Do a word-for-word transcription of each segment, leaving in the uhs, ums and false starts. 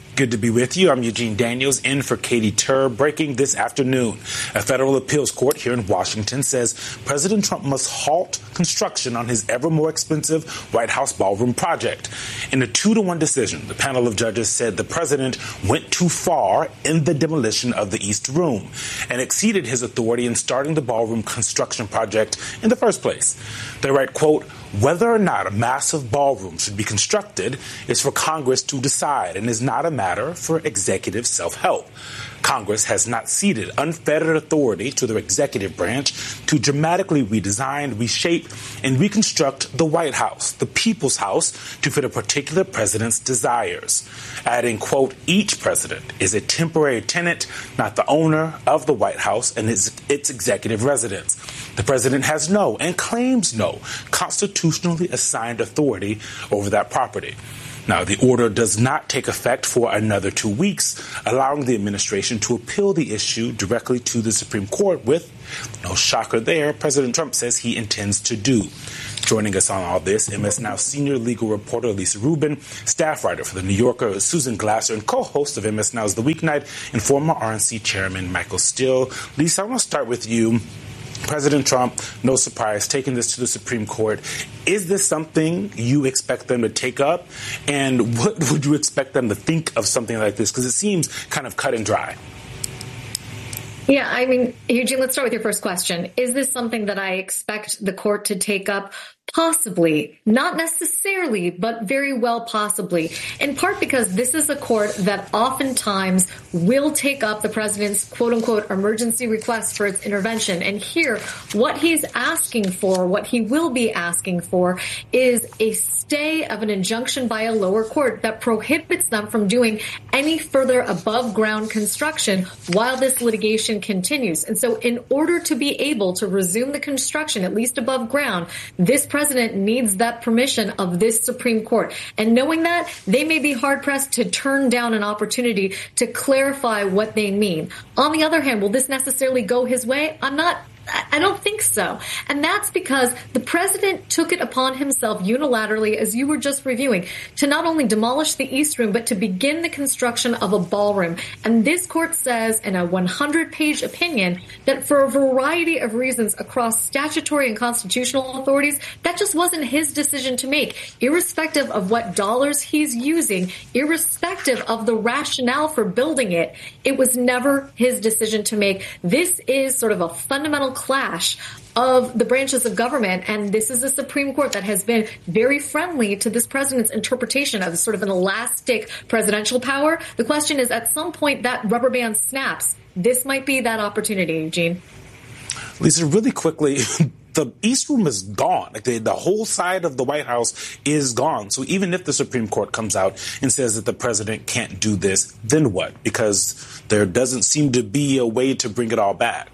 Good to be with you. I'm Eugene Daniels, in for Katie Tur. Breaking this afternoon, a federal appeals court here in Washington says President Trump must halt construction on his ever more expensive White House ballroom project. In a two to one decision, the panel of judges said the president went too far in the demolition of the East Room and exceeded his authority in starting the ballroom construction project in the first place. They write, quote, whether or not a massive ballroom should be constructed is for Congress to decide and is not a matter for executive self-help. Congress has not ceded unfettered authority to the executive branch to dramatically redesign, reshape, and reconstruct the White House, the people's house, to fit a particular president's desires. Adding, quote, each president is a temporary tenant, not the owner of the White House and its, its executive residence. The president has no and claims no constitutionally assigned authority over that property. Now, the order does not take effect for another two weeks, allowing the administration to appeal the issue directly to the Supreme Court with, no shocker there, President Trump says he intends to do. Joining us on all this, M S Now senior legal reporter Lisa Rubin, staff writer for The New Yorker Susan Glasser, and co-host of M S Now's The Weeknight, and former R N C chairman Michael Steele. Lisa, I want to start with you. President Trump, no surprise, taking this to the Supreme Court. Is this something you expect them to take up? And what would you expect them to think of something like this? Because it seems kind of cut and dry. Yeah, I mean, Eugene, let's start with your first question. Is this something that I expect the court to take up? Possibly, not necessarily, but very well possibly, in part because this is a court that oftentimes will take up the president's quote unquote emergency request for its intervention. And here, what he's asking for, what he will be asking for, is a stay of an injunction by a lower court that prohibits them from doing any further above ground construction while this litigation continues. And so in order to be able to resume the construction, at least above ground, this president needs that permission of this Supreme Court. And knowing that, they may be hard-pressed to turn down an opportunity to clarify what they mean. On the other hand, will this necessarily go his way? I'm not I don't think so. And that's because the president took it upon himself unilaterally, as you were just reviewing, to not only demolish the East Room, but to begin the construction of a ballroom. And this court says in a one hundred page opinion that for a variety of reasons across statutory and constitutional authorities, that just wasn't his decision to make, irrespective of what dollars he's using, irrespective of the rationale for building it. It was never his decision to make. This is sort of a fundamental clash of the branches of government, and this is a Supreme Court that has been very friendly to this president's interpretation of sort of an elastic presidential power. The question is, at some point, that rubber band snaps. This might be that opportunity, Eugene. Lisa, really quickly, the East Room is gone. Like the, the whole side of the White House is gone. So even if the Supreme Court comes out and says that the president can't do this, then what? Because there doesn't seem to be a way to bring it all back.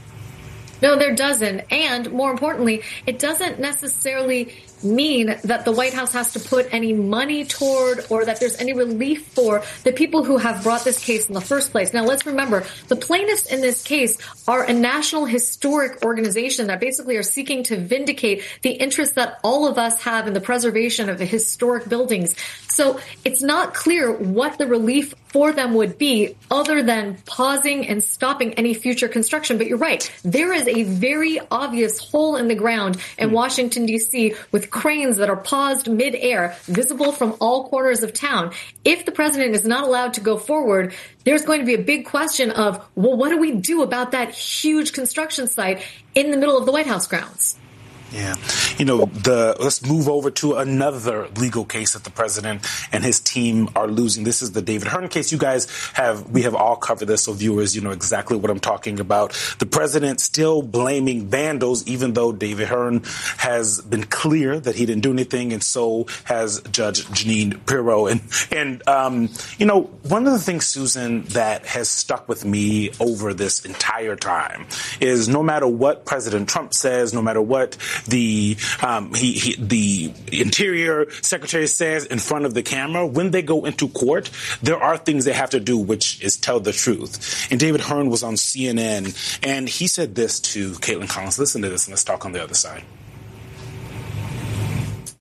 No, there doesn't. And more importantly, it doesn't necessarily mean that the White House has to put any money toward or that there's any relief for the people who have brought this case in the first place. Now, let's remember, the plaintiffs in this case are a national historic organization that basically are seeking to vindicate the interests that all of us have in the preservation of the historic buildings. So it's not clear what the relief for them would be other than pausing and stopping any future construction. But you're right. There is a very obvious hole in the ground in Washington, D C with cranes that are paused midair, visible from all corners of town. If the president is not allowed to go forward, there's going to be a big question of, well, what do we do about that huge construction site in the middle of the White House grounds? Yeah. You know, the let's move over to another legal case that the president and his team are losing. This is the David Hearn case. You guys have, we have all covered this, so viewers, you know exactly what I'm talking about. The president still blaming vandals, even though David Hearn has been clear that he didn't do anything, and so has Judge Jeanine Pirro. And, and um, you know, one of the things, Susan, that has stuck with me over this entire time is no matter what President Trump says, no matter what the um, he, he, the Interior Secretary says in front of the camera, when they go into court, there are things they have to do, which is tell the truth. And David Hearn was on C N N, and he said this to Caitlin Collins. Listen to this, and let's talk on the other side.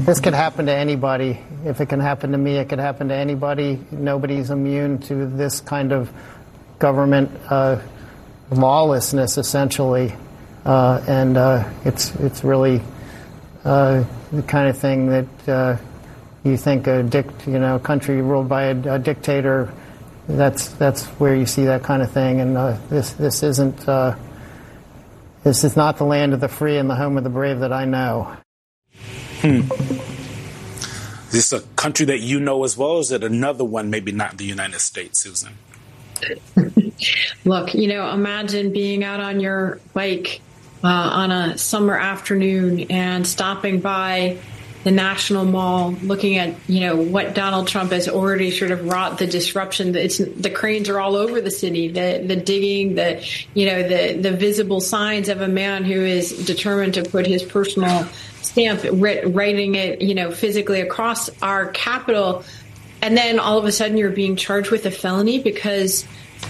this could happen to anybody. If it can happen to me, it could happen to anybody. Nobody's immune to this kind of government uh, lawlessness, essentially, uh, and uh, it's it's really uh, the kind of thing that uh, you think a dict, you know, country ruled by a, a dictator. That's that's where you see that kind of thing, and uh, this this isn't uh, this is not the land of the free and the home of the brave that I know. Hmm. Is this a country that you know as well, or is it another one, maybe not the United States, Susan? Look, you know, imagine being out on your bike uh, on a summer afternoon and stopping by the National Mall, looking at, you know, what Donald Trump has already sort of wrought, the disruption. It's, the cranes are all over the city, the the digging, the, you know, the, the visible signs of a man who is determined to put his personal stamp, writing it, you know, physically across our Capitol. And then all of a sudden you're being charged with a felony because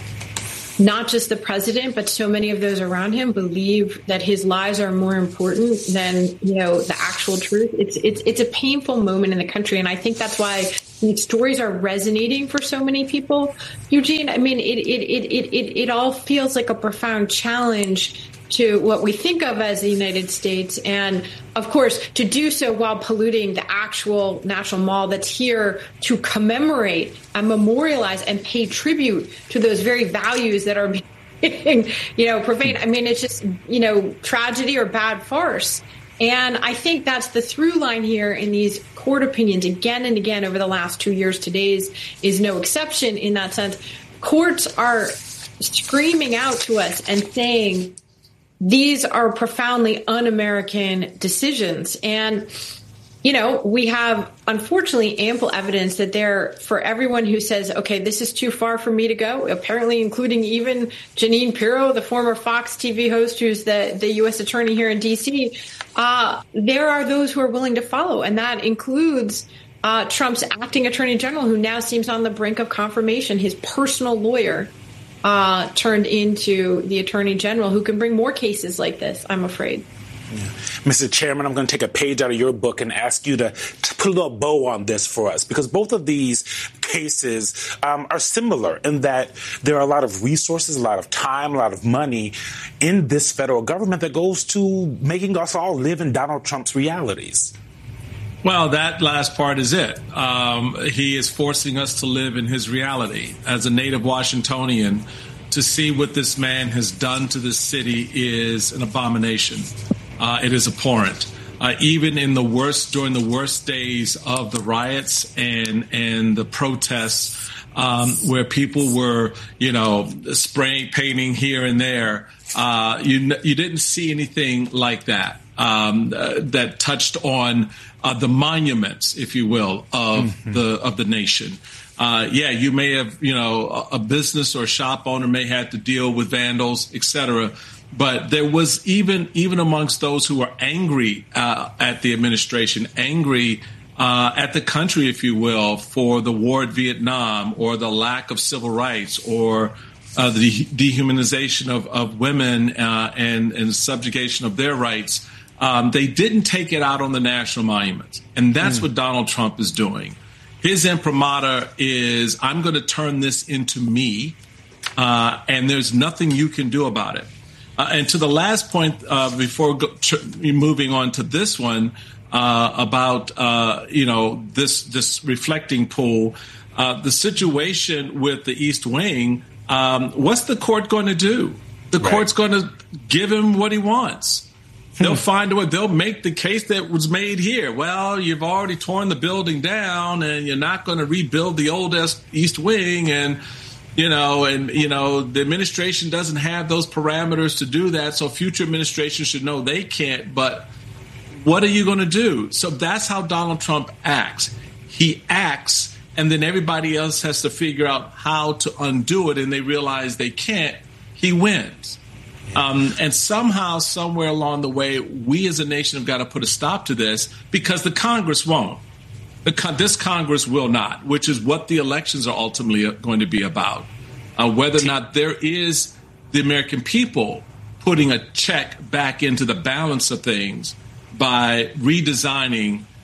not just the president, but so many of those around him believe that his lies are more important than, you know, the actual truth. It's it's it's a painful moment in the country. And I think that's why these stories are resonating for so many people. Eugene, I mean, it it it it it, it all feels like a profound challenge to what we think of as the United States. And of course, to do so while polluting the actual National Mall that's here to commemorate and memorialize and pay tribute to those very values that are being, you know, profaned. I mean, it's just, you know, tragedy or bad farce. And I think that's the through line here in these court opinions again and again over the last two years. Today's is no exception in that sense. Courts are screaming out to us and saying, these are profoundly un-American decisions. And, you know, we have, unfortunately, ample evidence that there, for everyone who says, OK, this is too far for me to go, apparently including even Jeanine Pirro, the former Fox T V host, who's the, the U S attorney here in D C, uh, there are those who are willing to follow. And that includes uh, Trump's acting attorney general, who now seems on the brink of confirmation, his personal lawyer. Uh, turned into the attorney general, who can bring more cases like this, I'm afraid. Yeah. Mister Chairman, I'm going to take a page out of your book and ask you to, to put a little bow on this for us, because both of these cases um, are similar in that there are a lot of resources, a lot of time, a lot of money in this federal government that goes to making us all live in Donald Trump's realities. Well, that last part is it. Um, he is forcing us to live in his reality. As a native Washingtonian, to see what this man has done to this city is an abomination. Uh, it is abhorrent. Uh, even in the worst, during the worst days of the riots and and the protests, um, where people were, you know, spraying, painting here and there, uh, you you didn't see anything like that. Um, uh, that touched on uh, the monuments, if you will, of mm-hmm. the of the nation. Uh, yeah, you may have, you know, a, a business or a shop owner may have to deal with vandals, et cetera. But there was even even amongst those who were angry uh, at the administration, angry uh, at the country, if you will, for the war in Vietnam or the lack of civil rights or uh, the dehumanization of, of women uh, and, and subjugation of their rights. Um, they didn't take it out on the national monuments. And that's mm. what Donald Trump is doing. His imprimatur is, I'm going to turn this into me, uh, and there's nothing you can do about it. Uh, and to the last point, uh, before go, tr- moving on to this one, uh, about, uh, you know, this, this reflecting pool, uh, the situation with the East Wing, um, what's the court going to do? The right. court's going to give him what he wants. They'll find a way. They'll make the case that was made here. Well, you've already torn the building down, and you're not going to rebuild the old East Wing, and you know, and you know, the administration doesn't have those parameters to do that. So future administrations should know they can't. But what are you going to do? So that's how Donald Trump acts. He acts, and then everybody else has to figure out how to undo it, and they realize they can't. He wins. Um, and somehow, somewhere along the way, we as a nation have got to put a stop to this, because the Congress won't. The con- this Congress will not, which is what the elections are ultimately going to be about. Uh, whether or not there is the American people putting a check back into the balance of things by redesigning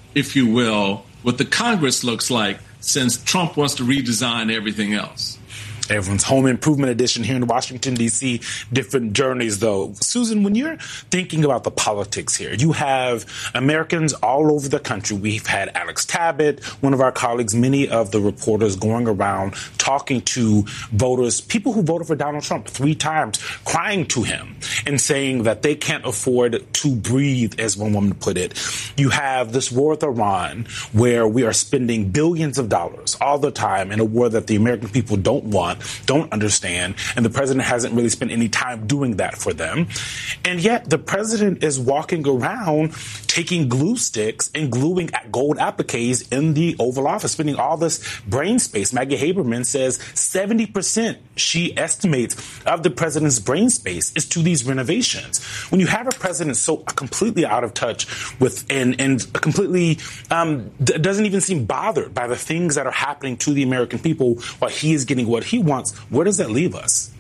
if you will, what the Congress looks like since Trump wants to redesign everything else. Everyone's home improvement edition here in Washington, D C. Different journeys, though. Susan, when you're thinking about the politics here, you have Americans all over the country. We've had Alex Tabbitt, one of our colleagues, many of the reporters going around talking to voters, people who voted for Donald Trump three times, crying to him and saying that they can't afford to breathe, as one woman put it. You have this war with Iran, where we are spending billions of dollars all the time in a war that the American people don't want, don't understand, and the president hasn't really spent any time doing that for them. And yet the president is walking around taking glue sticks and gluing gold appliques in the Oval Office, spending all this brain space. Maggie Haberman says seventy percent, she estimates, of the president's brain space is to these renovations. When you have a president so completely out of touch with and, and completely um, d- doesn't even seem bothered by the things that are happening to the American people while he is getting what he wants, where does that leave us?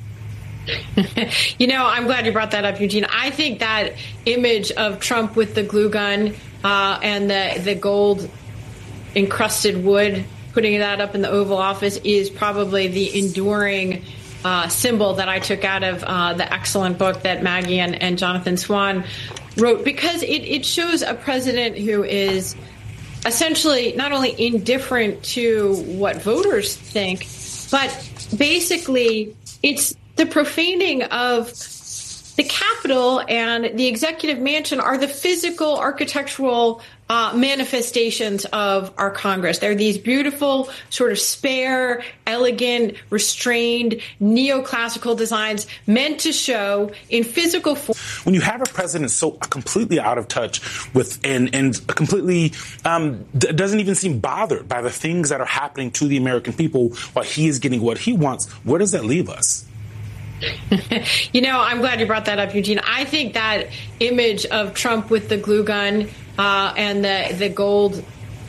You know, I'm glad you brought that up, Eugene. I think that image of Trump with the glue gun uh, and the, the gold encrusted wood, putting that up in the Oval Office, is probably the enduring uh, symbol that I took out of uh, the excellent book that Maggie and, and Jonathan Swan wrote, because it, it shows a president who is essentially not only indifferent to what voters think, but basically it's the profaning of the Capitol and the executive mansion are the physical architectural uh, manifestations of our Congress. They're these beautiful, sort of spare, elegant, restrained, neoclassical designs meant to show in physical form. When you have a president so completely out of touch with and, and completely um, d- doesn't even seem bothered by the things that are happening to the American people while he is getting what he wants, where does that leave us? You know, I'm glad you brought that up, Eugene. I think that image of Trump with the glue gun uh, and the, the gold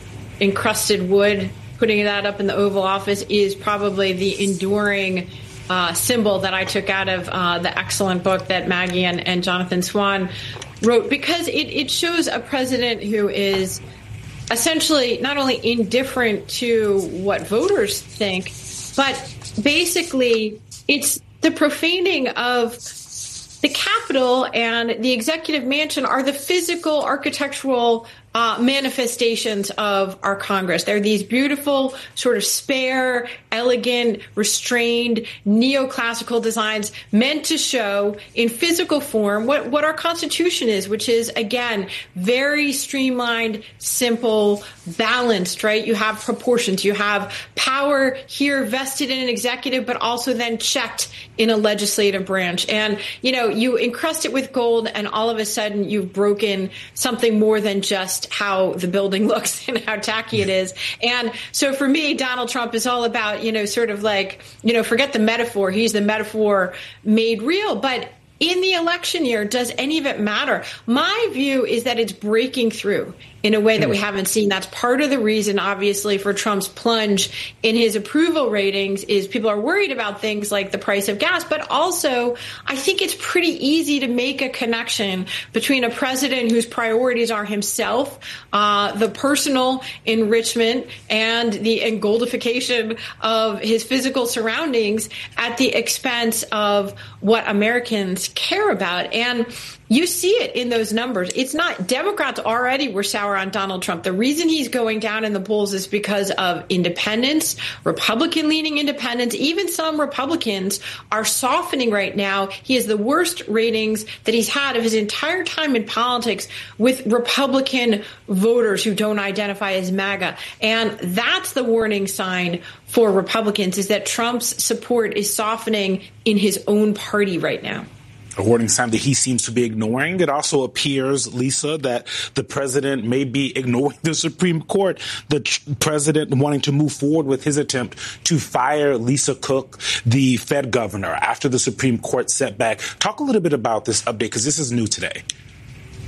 encrusted wood, putting that up in the Oval Office, is probably the enduring uh, symbol that I took out of uh, the excellent book that Maggie and, and Jonathan Swan wrote, because it, it shows a president who is essentially not only indifferent to what voters think, but basically it's the profaning of the Capitol and the executive mansion are the physical architectural uh, manifestations of our Congress. They're these beautiful, sort of spare, elegant, restrained, neoclassical designs meant to show in physical form what, what our Constitution is, which is, again, very streamlined, simple, balanced, right? You have proportions. You have power here vested in an executive, but also then checked in a legislative branch. And, you know, you encrust it with gold, and all of a sudden you've broken something more than just how the building looks and how tacky it is. And so for me, Donald Trump is all about, you know, sort of like, you know, forget the metaphor. He's the metaphor made real. But in the election year, does any of it matter? My view is that it's breaking through in a way that we haven't seen. That's part of the reason, obviously, for Trump's plunge in his approval ratings is people are worried about things like the price of gas. But also, I think it's pretty easy to make a connection between a president whose priorities are himself, uh, the personal enrichment, and the engoldification of his physical surroundings at the expense of what Americans care about. And you see it in those numbers. It's not, Democrats already were sour on Donald Trump. The reason he's going down in the polls is because of independents, Republican-leaning independents. Even some Republicans are softening right now. He has the worst ratings that he's had of his entire time in politics with Republican voters who don't identify as MAGA. And that's the warning sign for Republicans, is that Trump's support is softening in his own party right now. A warning sign that he seems to be ignoring. It also appears, Lisa, that the president may be ignoring the Supreme Court. The tr- president wanting to move forward with his attempt to fire Lisa Cook, the Fed governor, after the Supreme Court setback. Talk a little bit about this update, because this is new today.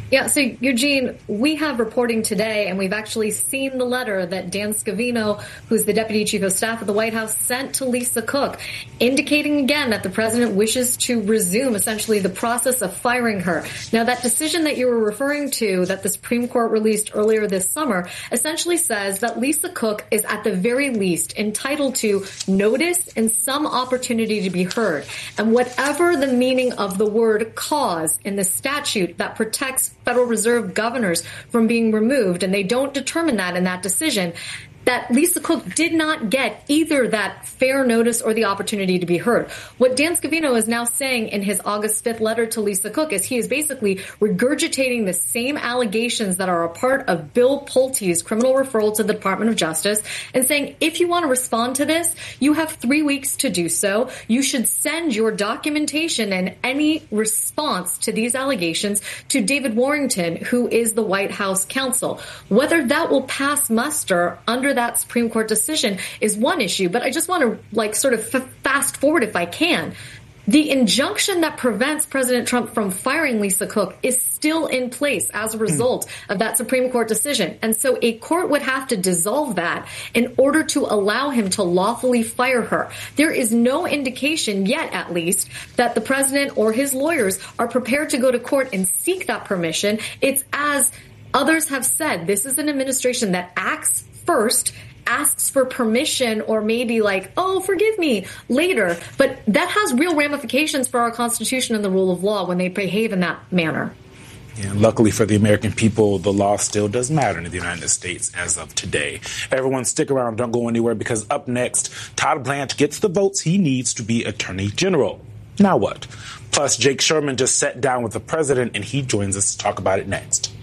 Yeah, so Eugene, we have reporting today, and we've actually seen the letter that Dan Scavino, who's the Deputy Chief of Staff of the White House, sent to Lisa Cook, indicating again that the president wishes to resume essentially the process of firing her. Now, that decision that you were referring to that the Supreme Court released earlier this summer essentially says that Lisa Cook is at the very least entitled to notice and some opportunity to be heard. And whatever the meaning of the word cause in the statute that protects Federal Reserve governors from being removed, and they don't determine that in that decision, that Lisa Cook did not get either that fair notice or the opportunity to be heard. What Dan Scavino is now saying in his August fifth letter to Lisa Cook is he is basically regurgitating the same allegations that are a part of Bill Pulte's criminal referral to the Department of Justice and saying, if you want to respond to this, you have three weeks to do so. You should send your documentation and any response to these allegations to David Warrington, who is the White House counsel. Whether that will pass muster under that Supreme Court decision is one issue, but I just want to like sort of f- fast forward if I can. The injunction that prevents President Trump from firing Lisa Cook is still in place as a result of that Supreme Court decision. And so a court would have to dissolve that in order to allow him to lawfully fire her. There is no indication yet, at least, that the president or his lawyers are prepared to go to court and seek that permission. It's as others have said, this is an administration that acts first, asks for permission, or maybe like, oh, forgive me, later. But that has real ramifications for our Constitution and the rule of law when they behave in that manner. Yeah, luckily for the American people, the law still does matter in the United States as of today. Everyone stick around, don't go anywhere, because up next, Todd Blanche gets the votes he needs to be Attorney General. Now what? Plus, Jake Sherman just sat down with the president, and he joins us to talk about it next.